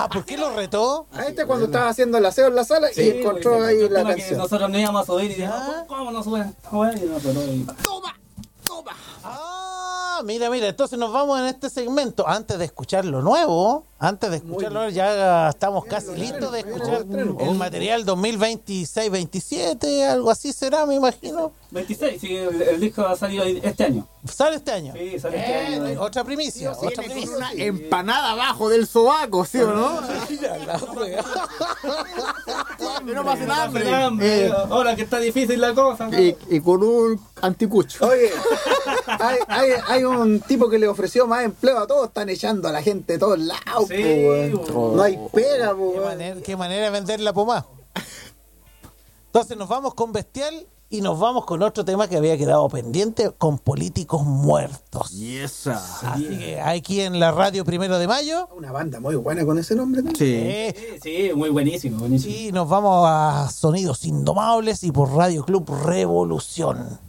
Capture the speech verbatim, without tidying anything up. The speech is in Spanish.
Ah, ¿por qué lo retó? A este cuando estaba haciendo el aseo en la sala Sí, y encontró pues, ahí el la tema que canción. nosotros no íbamos a subir y dijimos, Ah. ¿cómo no suben? Bueno, y no, pero y- ¡Toma! ¡Toma! Ah, mira, mira, entonces nos vamos en este segmento. Antes de escuchar lo nuevo, antes de escuchar lo nuevo, ya estamos casi listos de escuchar el material dos mil veintiséis veintisiete, algo así será, me imagino. veintiséis, sí, el, el disco ha salido este año. ¿Sale este año? Sí, sale este Eh, año. otra primicia, otra Viene con primicia. una empanada abajo del sobaco, ¿sí o no? Que no pase nada, Pase hambre, Eh, ahora que está difícil la cosa. y, y con un anticucho. Oye, hay, hay, hay un tipo que le ofreció más empleo a todos, están echando a la gente de todos lados, Sí, po, po. weón. No hay pega, po, ¿Qué weón. manera, qué manera de vender la pomada? Entonces nos vamos con Bestial y nos vamos con otro tema que había quedado pendiente, con políticos muertos. Y esa. Así que aquí en la radio Primero de Mayo. Una banda muy buena con ese nombre también. Sí. eh, Sí, sí, muy buenísimo, buenísimo. y nos vamos a Sonidos Indomables y por Radio Club Revolución.